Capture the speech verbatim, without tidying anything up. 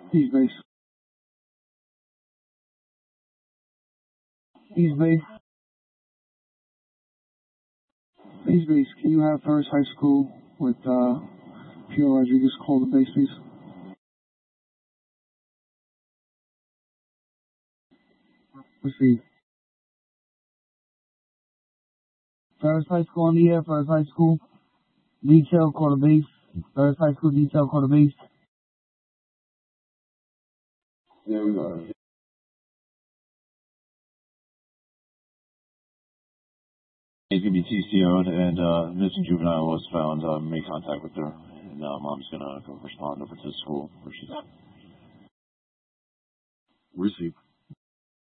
East base. East base. East base. Can you have First High School with uh, Pierre Rodriguez call the base, please? Proceed. First High School on the air. First High School. Detail call the base. First High School detail call the base. There we go. He's gonna be T C O'd, and uh, missing juvenile was found. Uh, made contact with her, and uh, mom's gonna go respond over to the school where she's at. Receive.